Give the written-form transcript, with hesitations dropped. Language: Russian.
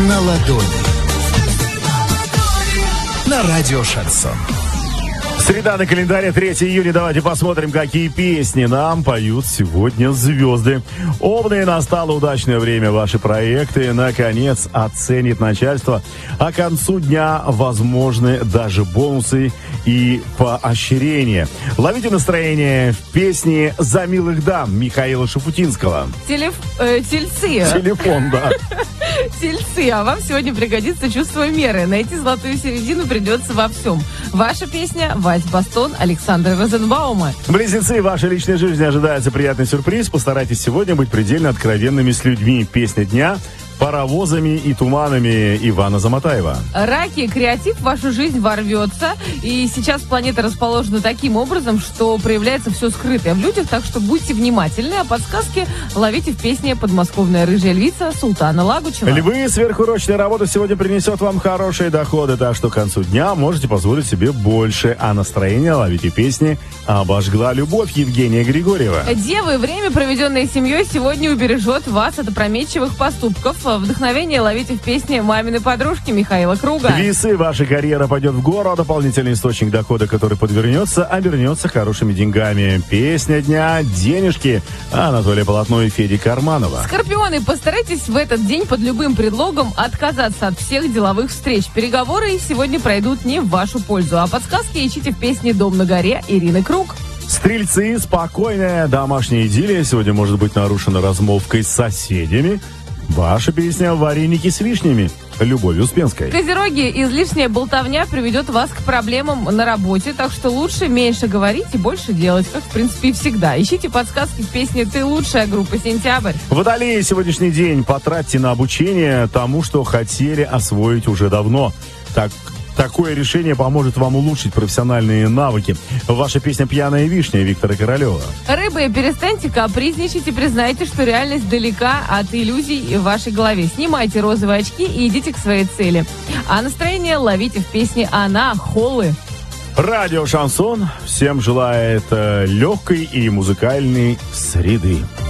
на ладони. На радио Шансон. Среда на календаре, 3 июня. Давайте посмотрим, какие песни нам поют сегодня звезды. Овны, настало удачное время. Ваши проекты, наконец, оценит начальство. А к концу дня возможны даже бонусы и поощрения. Ловите настроение в песне «За милых дам» Михаила Шафутинского. Тельцы. Телефон, да. Тельцы, а вам сегодня пригодится чувство меры. Найти золотую середину придется во всем. Ваша песня «Вась Бастон» Александра Розенбаума. Близнецы, в вашей личной жизни ожидается приятный сюрприз. Постарайтесь сегодня быть предельно откровенными с людьми. Песня дня «Паровозами и туманами» Ивана Заматаева. Раки, креатив в вашу жизнь ворвется. И сейчас планета расположена таким образом, что проявляется все скрытое в людях, так что будьте внимательны. А подсказки ловите в песне «Подмосковная рыжая львица» Султана Лагучева. Львы, сверхурочная работа сегодня принесет вам хорошие доходы, так что к концу дня можете позволить себе больше. А настроение ловите песни «Обожгла любовь» Евгения Григорьева. Девы, время, проведенное семьей, сегодня убережет вас от опрометчивых поступков. Вдохновение ловите в песне «Мамины подружки» Михаила Круга. Весы, ваша карьера пойдет в гору, а дополнительный источник дохода, который подвернется, обернется хорошими деньгами. Песня дня «Денежки» Анатолия Полотно и Феди Карманова. Скорпионы, постарайтесь в этот день под любым предлогом отказаться от всех деловых встреч. Переговоры сегодня пройдут не в вашу пользу, а подсказки ищите в песне «Дом на горе» Ирины Круг. Стрельцы, спокойная домашняя идиллия сегодня может быть нарушена размолвкой с соседями. Ваша песня «Вареники с вишнями» Любови Успенской. Козероги, излишняя болтовня приведет вас к проблемам на работе, так что лучше меньше говорить и больше делать, как, в принципе, и всегда. Ищите подсказки в песне «Ты лучшая» группы «Сентябрь». Водолеи, сегодняшний день потратьте на обучение тому, что хотели освоить уже давно. Такое решение поможет вам улучшить профессиональные навыки. Ваша песня «Пьяная вишня» Виктора Королева. Рыбы, перестаньте капризничать и признайте, что реальность далека от иллюзий в вашей голове. Снимайте розовые очки и идите к своей цели. А настроение ловите в песне «Она» Холлы. Радио Шансон всем желает легкой и музыкальной среды.